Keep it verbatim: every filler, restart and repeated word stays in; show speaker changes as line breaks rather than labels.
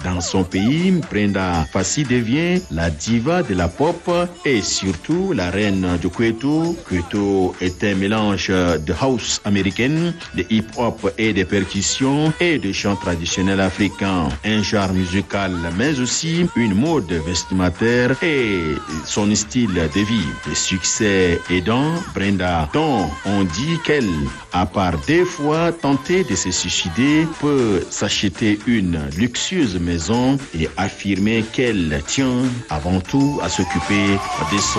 Dans son pays, Brenda Fassie devient la diva de la pop et surtout la reine du Kwetu. Kwetu est un mélange de house américaine, de hip-hop et de percussions et de chants traditionnels africains. Un genre musical, mais aussi une mode vestimentaire et son style de vie. Le succès aidant, Brenda, dont on dit qu'elle, à part des fois tenter de se suicider, peut s'acheter une luxueuse maison et affirmer qu'elle tient avant tout à s'occuper de son